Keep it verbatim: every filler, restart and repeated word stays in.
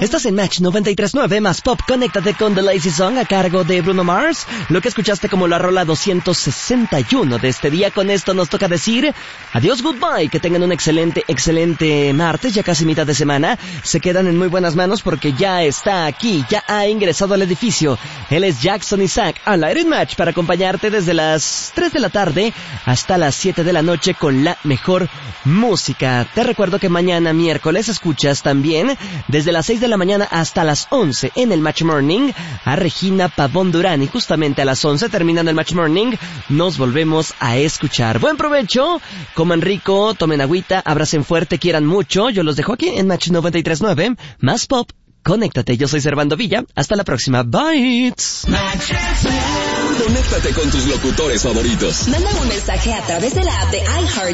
Estás en Match noventa y tres punto nueve más Pop. Conéctate con The Lazy Song a cargo de Bruno Mars. Lo que escuchaste como la rola doscientos sesenta y uno de este día. Con esto nos toca decir adiós, goodbye. Que tengan un excelente, excelente martes. Ya casi mitad de semana. Se quedan en muy buenas manos porque ya está aquí. Ya ha ingresado al edificio. Él es Jackson Isaac al aire en Match para acompañarte desde las tres de la tarde hasta las siete de la noche con la mejor música. Te recuerdo que mañana miércoles escuchas también desde las seis de la mañana hasta las once en el Match Morning a Regina Pavón Durán, y justamente a las once terminando el Match Morning nos volvemos a escuchar. Buen provecho, coman rico, tomen agüita, abracen fuerte, quieran mucho. Yo los dejo aquí en Match noventa y tres punto nueve más Pop. Conéctate, yo soy Servando Villa. Hasta la próxima. Bye. Conéctate con tus locutores favoritos. Manda un mensaje a través de la app de iHeart